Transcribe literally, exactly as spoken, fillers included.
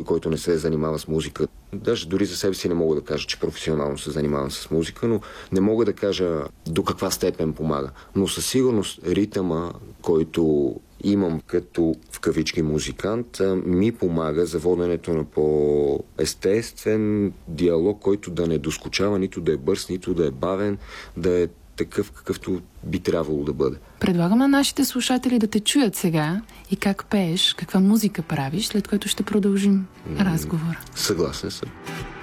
който не се занимава с музика. Даже дори за себе си не мога да кажа, че професионално се занимавам с музика, но не мога да кажа до каква степен помага. Но със сигурност ритъма, който имам като в кавички музикант, ми помага за воденето на по-естествен диалог, който да не доскочава, нито да е бърз, нито да е бавен, да е такъв, какъвто би трябвало да бъде. Предлагам на нашите слушатели да те чуят сега и как пееш, каква музика правиш, след което ще продължим разговора. Съгласен съм.